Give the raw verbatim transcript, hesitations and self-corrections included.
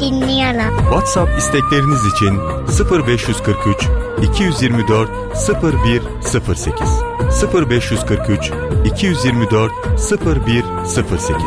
dinliyorum. WhatsApp istekleriniz için sıfır beş kırk üç iki yüz yirmi dört sıfır bir sıfır sekiz sıfır beş kırk üç iki yüz yirmi dört sıfır bir sıfır sekiz